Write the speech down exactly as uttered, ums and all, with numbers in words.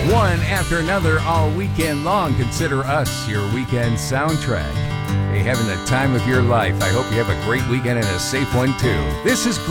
One after another all weekend long. Consider us your weekend soundtrack. Hey, having the time of your life. I hope you have a great weekend and a safe one too. This is